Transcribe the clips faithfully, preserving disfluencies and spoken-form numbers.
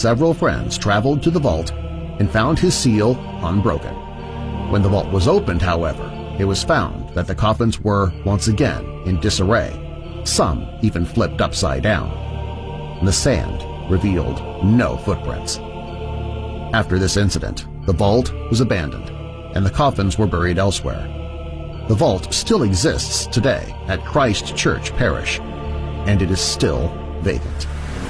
several friends traveled to the vault and found his seal unbroken. When the vault was opened, however, it was found that the coffins were once again in disarray, some even flipped upside down. The sand revealed no footprints. After this incident, the vault was abandoned, and the coffins were buried elsewhere. The vault still exists today at Christ Church Parish, and it is still vacant.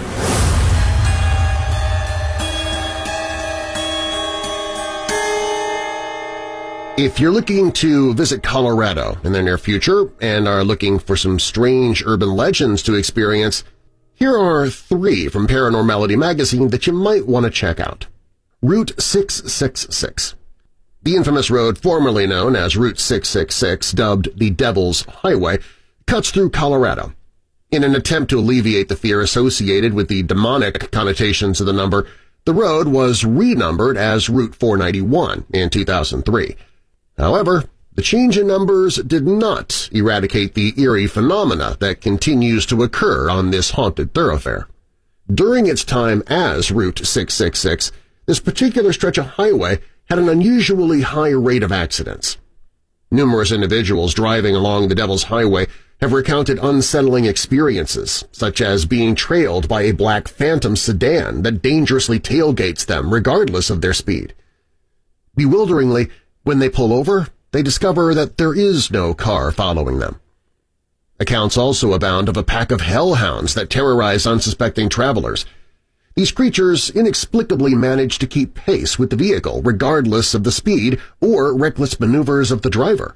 If you're looking to visit Colorado in the near future and are looking for some strange urban legends to experience, here are three from Paranormality Magazine that you might want to check out. Route six six six. The infamous road formerly known as Route six six six, dubbed the Devil's Highway, cuts through Colorado. In an attempt to alleviate the fear associated with the demonic connotations of the number, the road was renumbered as Route four ninety-one in two thousand three. However, the change in numbers did not eradicate the eerie phenomena that continues to occur on this haunted thoroughfare. During its time as Route six six six, this particular stretch of highway had an unusually high rate of accidents. Numerous individuals driving along the Devil's Highway have recounted unsettling experiences, such as being trailed by a black Phantom sedan that dangerously tailgates them regardless of their speed. Bewilderingly, when they pull over, they discover that there is no car following them. Accounts also abound of a pack of hellhounds that terrorize unsuspecting travelers. These creatures inexplicably manage to keep pace with the vehicle regardless of the speed or reckless maneuvers of the driver.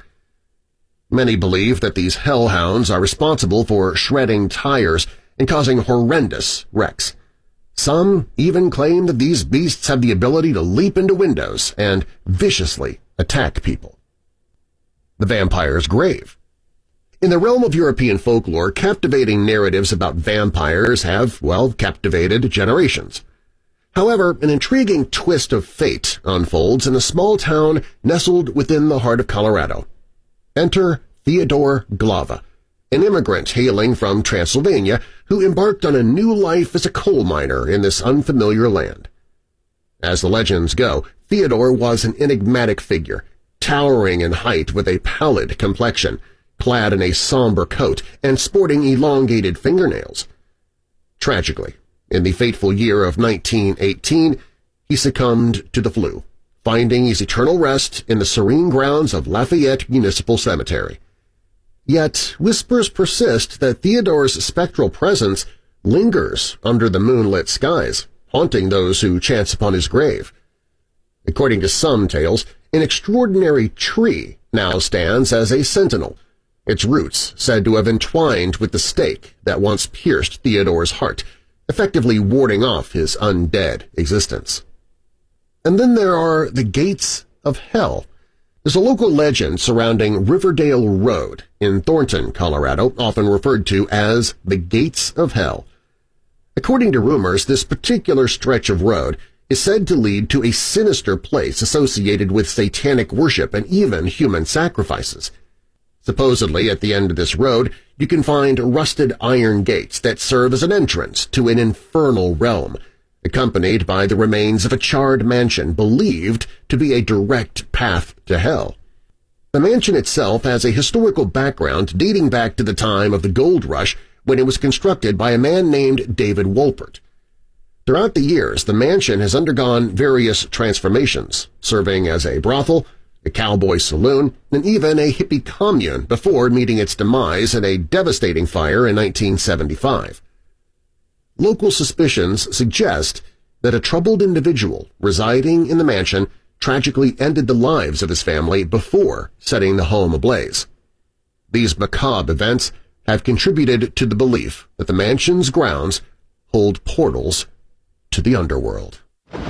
Many believe that these hellhounds are responsible for shredding tires and causing horrendous wrecks. Some even claim that these beasts have the ability to leap into windows and viciously attack people. The Vampire's Grave. In the realm of European folklore, captivating narratives about vampires have, well, captivated generations. However, an intriguing twist of fate unfolds in a small town nestled within the heart of Colorado. Enter Theodore Glava, an immigrant hailing from Transylvania who embarked on a new life as a coal miner in this unfamiliar land. As the legends go, Theodore was an enigmatic figure, towering in height with a pallid complexion, clad in a somber coat and sporting elongated fingernails. Tragically, in the fateful year of nineteen eighteen, he succumbed to the flu, finding his eternal rest in the serene grounds of Lafayette Municipal Cemetery. Yet whispers persist that Theodore's spectral presence lingers under the moonlit skies, haunting those who chance upon his grave. According to some tales, an extraordinary tree now stands as a sentinel, its roots said to have entwined with the stake that once pierced Theodore's heart, effectively warding off his undead existence. And then there are the Gates of Hell. There's a local legend surrounding Riverdale Road in Thornton, Colorado, often referred to as the Gates of Hell. According to rumors, this particular stretch of road is said to lead to a sinister place associated with satanic worship and even human sacrifices. Supposedly, at the end of this road, you can find rusted iron gates that serve as an entrance to an infernal realm, accompanied by the remains of a charred mansion believed to be a direct path to hell. The mansion itself has a historical background dating back to the time of the Gold Rush when it was constructed by a man named David Wolpert. Throughout the years, the mansion has undergone various transformations, serving as a brothel, a cowboy saloon, and even a hippie commune before meeting its demise in a devastating fire in nineteen seventy-five. Local suspicions suggest that a troubled individual residing in the mansion tragically ended the lives of his family before setting the home ablaze. These macabre events have contributed to the belief that the mansion's grounds hold portals to the underworld.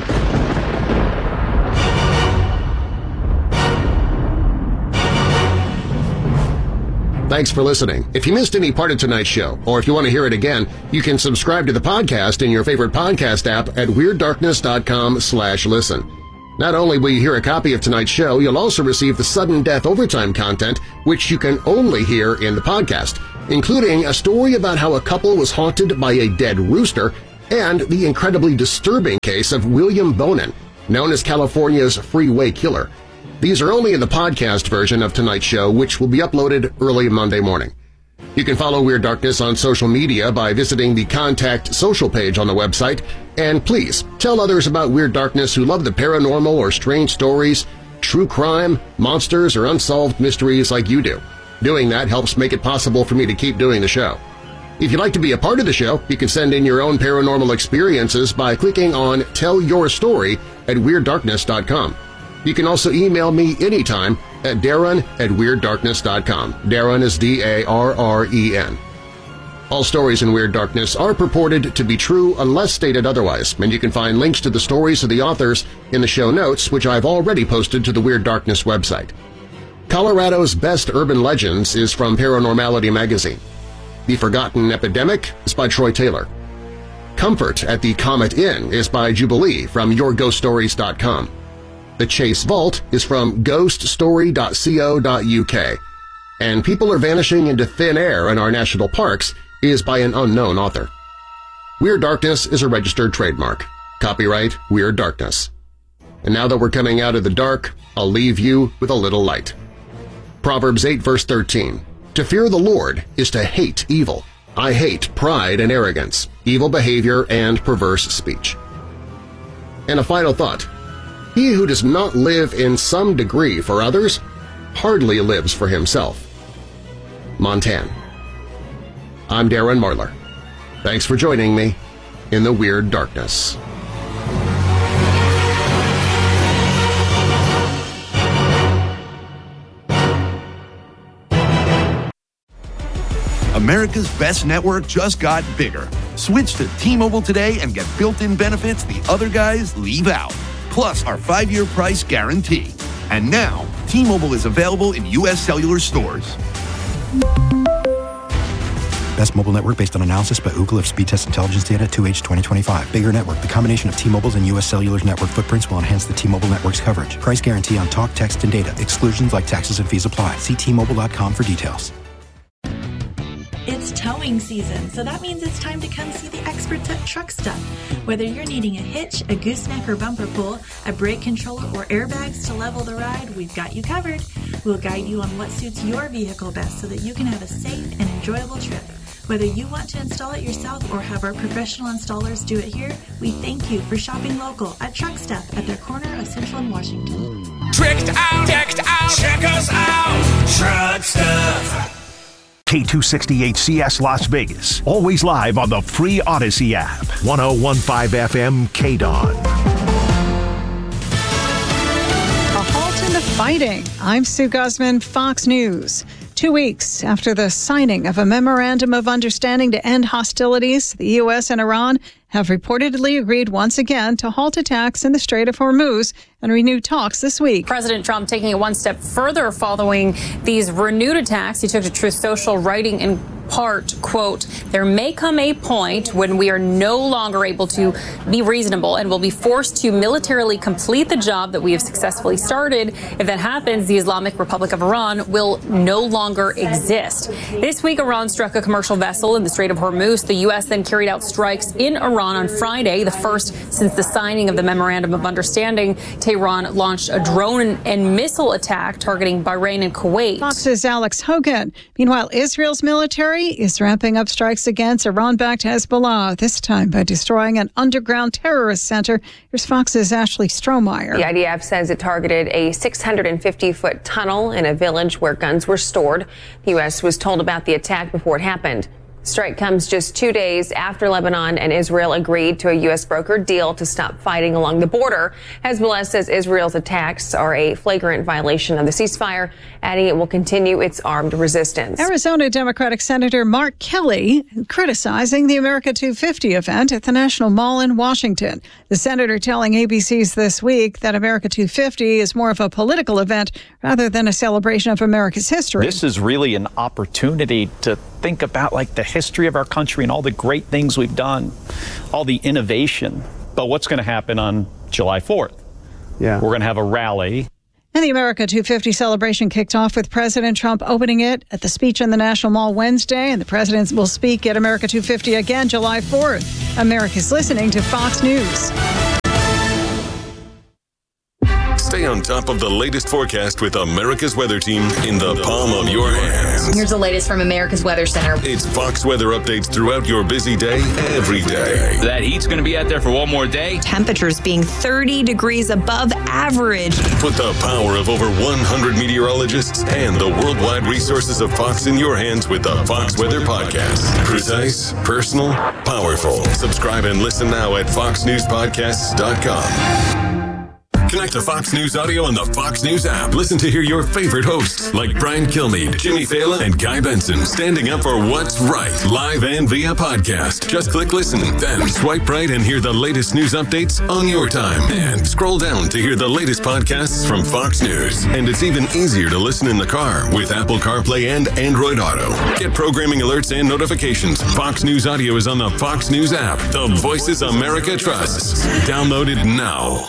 Thanks for listening. If you missed any part of tonight's show, or if you want to hear it again, you can subscribe to the podcast in your favorite podcast app at weird darkness dot com slash listen. Not only will you hear a copy of tonight's show, you'll also receive the sudden death overtime content, which you can only hear in the podcast, including a story about how a couple was haunted by a dead rooster and the incredibly disturbing case of William Bonin, known as California's freeway killer. These are only in the podcast version of tonight's show, which will be uploaded early Monday morning. You can follow Weird Darkness on social media by visiting the Contact Social page on the website, and please tell others about Weird Darkness who love the paranormal or strange stories, true crime, monsters, or unsolved mysteries like you do. Doing that helps make it possible for me to keep doing the show. If you'd like to be a part of the show, you can send in your own paranormal experiences by clicking on Tell Your Story at Weird Darkness dot com. You can also email me anytime at Darren at Weird Darkness dot com. Darren is D A R R E N. All stories in Weird Darkness are purported to be true unless stated otherwise, and you can find links to the stories of the authors in the show notes, which I've already posted to the Weird Darkness website. Colorado's Best Urban Legends is from Paranormality magazine. The Forgotten Epidemic is by Troy Taylor. Comfort at the Comet Inn is by Jubilee from Your Ghost Stories dot com. The Chase Vault is from ghost story dot co dot U K, and People Are Vanishing into Thin Air in Our National Parks is by an unknown author. Weird Darkness is a registered trademark. Copyright Weird Darkness. And now that we're coming out of the dark, I'll leave you with a little light. Proverbs eight verse thirteen. To fear the Lord is to hate evil. I hate pride and arrogance, evil behavior, and perverse speech. And a final thought. He who does not live in some degree for others hardly lives for himself. Montaigne. I'm Darren Marlar. Thanks for joining me in the Weird Darkness. America's best network just got bigger. Switch to T-Mobile today and get built-in benefits the other guys leave out, plus our five-year price guarantee. And now, T-Mobile is available in U S Cellular stores. Best mobile network based on analysis by Ookla of speed test intelligence data two H twenty twenty-five. Bigger network. The combination of T-Mobile's and U S Cellular's network footprints will enhance the T-Mobile network's coverage. Price guarantee on talk, text, and data. Exclusions like taxes and fees apply. See T Mobile dot com for details. It's towing season, so that means it's time to come see the experts at Truck Stuff. Whether you're needing a hitch, a gooseneck or bumper pull, a brake controller, or airbags to level the ride, we've got you covered. We'll guide you on what suits your vehicle best so that you can have a safe and enjoyable trip. Whether you want to install it yourself or have our professional installers do it here, we thank you for shopping local at Truck Stuff at their corner of Central and Washington. Tricked out, decked out, check us out, Truck Stuff. K two sixty H C S Las Vegas, always live on the free Odyssey app. ten fifteen F M K D O N. A halt in the fighting. I'm Sue Guzman, Fox News. Two weeks after the signing of a memorandum of understanding to end hostilities, the U S and Iran have reportedly agreed once again to halt attacks in the Strait of Hormuz and renew talks this week. President Trump taking it one step further following these renewed attacks. He took to Truth Social, writing in part, quote, "There may come a point when we are no longer able to be reasonable and will be forced to militarily complete the job that we have successfully started. If that happens, the Islamic Republic of Iran will no longer exist." This week, Iran struck a commercial vessel in the Strait of Hormuz. The U S then carried out strikes in Iran on Friday, the first since the signing of the Memorandum of Understanding. Tehran launched a drone and missile attack targeting Bahrain and Kuwait. Fox's Alex Hogan. Meanwhile, Israel's military is ramping up strikes against Iran-backed Hezbollah, this time by destroying an underground terrorist center. Here's Fox's Ashley Strohmeyer. The I D F says it targeted a six hundred fifty foot tunnel in a village where guns were stored. The U S was told about the attack before it happened. Strike comes just two days after Lebanon and Israel agreed to a U S brokered deal to stop fighting along the border. Hezbollah says Israel's attacks are a flagrant violation of the ceasefire, adding it will continue its armed resistance. Arizona Democratic Senator Mark Kelly criticizing the America two fifty event at the National Mall in Washington. The senator telling A B C's This Week that America two fifty is more of a political event rather than a celebration of America's history. This is really an opportunity to think about like the history of our country and all the great things we've done, all the innovation. But what's going to happen on July fourth? Yeah. We're going to have a rally. And the America two fifty celebration kicked off with President Trump opening it at the speech in the National Mall Wednesday. And the president will speak at America two fifty again July fourth. America's listening to Fox News. Stay on top of the latest forecast with America's Weather Team in the palm of your hands. Here's the latest from America's Weather Center. It's Fox weather updates throughout your busy day, every day. That heat's going to be out there for one more day. Temperatures being thirty degrees above average. Put the power of over one hundred meteorologists and the worldwide resources of Fox in your hands with the Fox Weather Podcast. Precise, personal, powerful. Subscribe and listen now at fox news podcasts dot com. Connect to Fox News Audio on the Fox News app. Listen to hear your favorite hosts like Brian Kilmeade, Jimmy Fallon, and Guy Benson standing up for what's right, live and via podcast. Just click listen, then swipe right and hear the latest news updates on your time. And scroll down to hear the latest podcasts from Fox News. And it's even easier to listen in the car with Apple CarPlay and Android Auto. Get programming alerts and notifications. Fox News Audio is on the Fox News app. The voices America trusts. Download it now.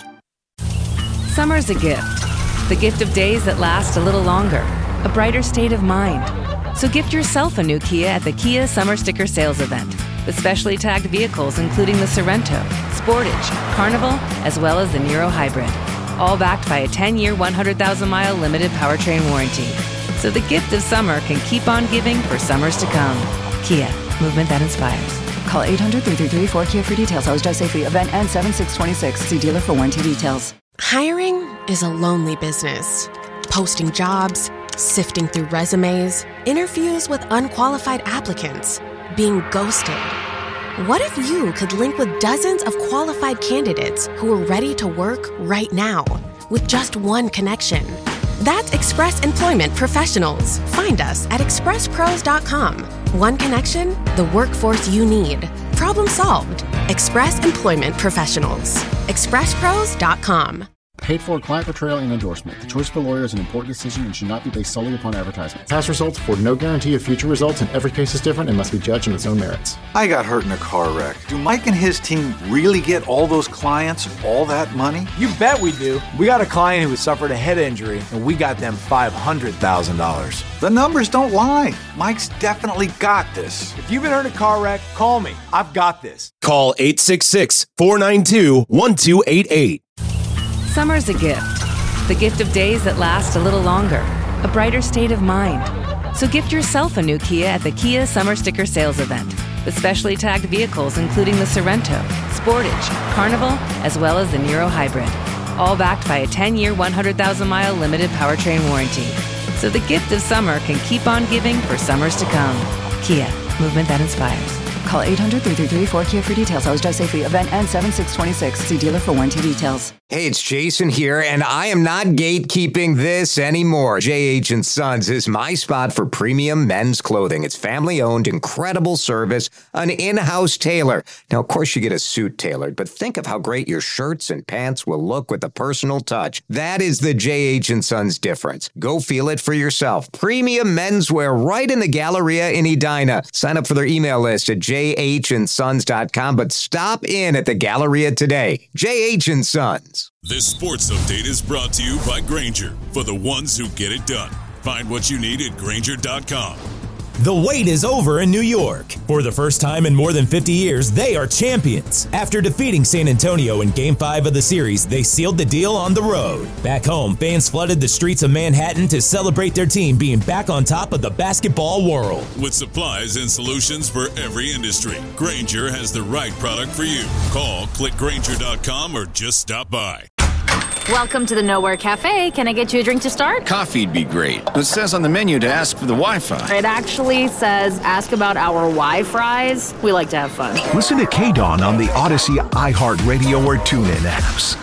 Summer's a gift. The gift of days that last a little longer. A brighter state of mind. So gift yourself a new Kia at the Kia Summer Sticker Sales Event. With specially tagged vehicles including the Sorento, Sportage, Carnival, as well as the Niro Hybrid. All backed by a ten-year, one hundred thousand mile limited powertrain warranty. So the gift of summer can keep on giving for summers to come. Kia, movement that inspires. Call eight hundred, three three three, four K I A for details. Always drive safely. Event ends seven six twenty-six. See dealer for warranty details. Hiring is a lonely business. Posting jobs, sifting through resumes, interviews with unqualified applicants, being ghosted. What if you could link with dozens of qualified candidates who are ready to work right now with just one connection? That's Express Employment Professionals. Find us at express pros dot com. One connection, the workforce you need. Problem solved. Express Employment Professionals. express pros dot com. Paid for client portrayal and endorsement. The choice of a lawyer is an important decision and should not be based solely upon advertisement. Past results afford no guarantee of future results, and every case is different and must be judged on its own merits. I got hurt in a car wreck. Do Mike and his team really get all those clients all that money? You bet we do. We got a client who has suffered a head injury, and we got them five hundred thousand dollars. The numbers don't lie. Mike's definitely got this. If you've been hurt in a car wreck, call me. I've got this. Call eight six six, four nine two, one two eight eight. Summer's a gift. The gift of days that last a little longer. A brighter state of mind. So gift yourself a new Kia at the Kia Summer Sticker Sales Event. With specially tagged vehicles including the Sorento, Sportage, Carnival, as well as the Niro Hybrid. All backed by a ten-year, one hundred thousand mile limited powertrain warranty. So the gift of summer can keep on giving for summers to come. Kia, movement that inspires. Call eight hundred, three three three, four K I A for details. Always drive safely. Event ends seven six twenty-six. See dealer for warranty details. Hey, it's Jason here, and I am not gatekeeping this anymore. J H and Sons is my spot for premium men's clothing. It's family-owned, incredible service, an in-house tailor. Now, of course, you get a suit tailored, but think of how great your shirts and pants will look with a personal touch. That is the J H and Sons difference. Go feel it for yourself. Premium menswear right in the Galleria in Edina. Sign up for their email list at j h and sons dot com, but stop in at the Galleria today. J H and Sons. This sports update is brought to you by Grainger, for the ones who get it done. Find what you need at grainger dot com. The wait is over in New York. For the first time in more than fifty years, they are champions. After defeating San Antonio in Game five of the series, they sealed the deal on the road. Back home, fans flooded the streets of Manhattan to celebrate their team being back on top of the basketball world. With supplies and solutions for every industry, Grainger has the right product for you. Call, click grainger dot com, or just stop by. Welcome to the Nowhere Cafe. Can I get you a drink to start? Coffee'd be great. It says on the menu to ask for the Wi-Fi. It actually says ask about our Wi-Fries. We like to have fun. Listen to K-Dawn on the Odyssey, iHeartRadio, or TuneIn apps.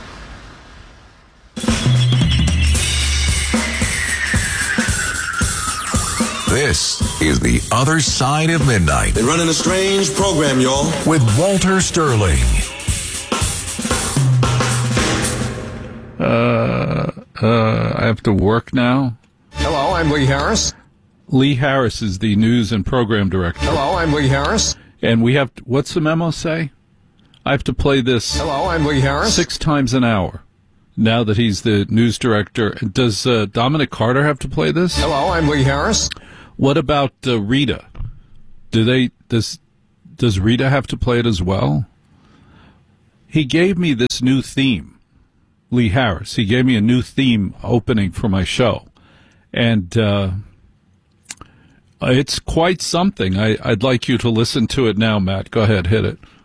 This is The Other Side of Midnight. They're running a strange program, y'all. With Walter Sterling. Uh, uh, I have to work now. Hello, I'm Lee Harris. Lee Harris is the news and program director. Hello, I'm Lee Harris. And we have, to, what's the memo say? I have to play this. Hello, I'm Lee Harris. Six times an hour. now that he's the news director. Does uh, Dominic Carter have to play this? Hello, I'm Lee Harris. What about uh, Rita? Do they does does Rita have to play it as well? He gave me this new theme, Lee Harris. He gave me a new theme opening for my show, and uh, it's quite something. I, I'd like you to listen to it now, Matt. Go ahead, hit it.